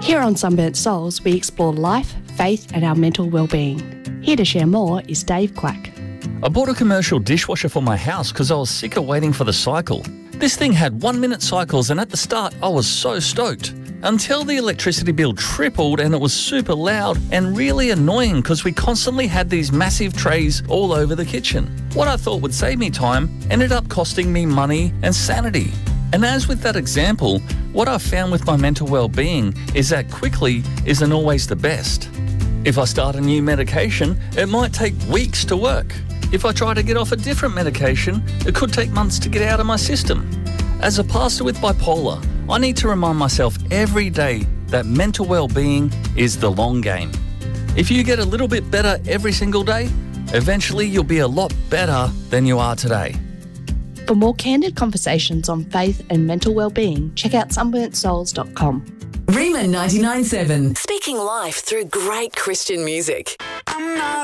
Here on Sunburnt Souls, we explore life, faith and our mental well-being. Here to share more is Dave Quack. I bought a commercial dishwasher for my house because I was sick of waiting for the cycle. This thing had 1-minute cycles, and at the start I was so stoked. Until the electricity bill tripled and it was super loud and really annoying because we constantly had these massive trays all over the kitchen. What I thought would save me time ended up costing me money and sanity. And as with that example, what I've found with my mental well-being is that quickly isn't always the best. If I start a new medication, it might take weeks to work. If I try to get off a different medication, it could take months to get out of my system. As a pastor with bipolar, I need to remind myself every day that mental well-being is the long game. If you get a little bit better every single day, eventually you'll be a lot better than you are today. For more candid conversations on faith and mental well-being, check out sunburntsouls.com. Rima 99.7. Speaking life through great Christian music. I'm not